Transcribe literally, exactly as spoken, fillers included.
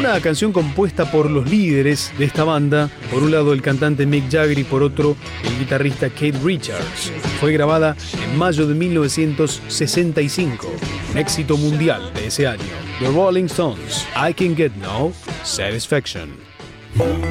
Una canción compuesta por los líderes de esta banda, por un lado el cantante Mick Jagger y por otro el guitarrista Keith Richards. Fue grabada en mayo de mil novecientos sesenta y cinco, un éxito mundial de ese año. The Rolling Stones, I Can Get No Satisfaction.